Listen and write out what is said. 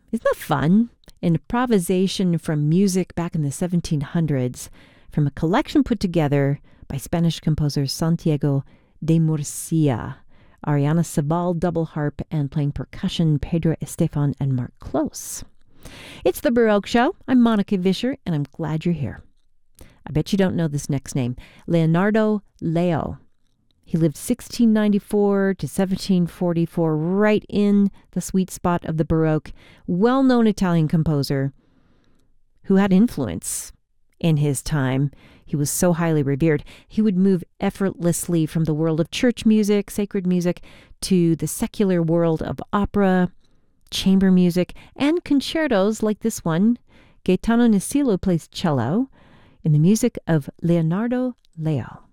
Isn't that fun? An improvisation from music back in the 1700s from a collection put together by Spanish composer Santiago de Murcia. Ariana Sabal double harp and playing percussion, Pedro Estefan and Mark Close. It's The Baroque Show. I'm Monica Vischer, and I'm glad you're here. I bet you don't know this next name. Leonardo Leo. He lived 1694 to 1744, right in the sweet spot of the Baroque. Well-known Italian composer who had influence in his time. He was so highly revered. He would move effortlessly from the world of church music, sacred music, to the secular world of opera, chamber music, and concertos like this one. Gaetano Nasillo plays cello in the music of Leonardo Leo.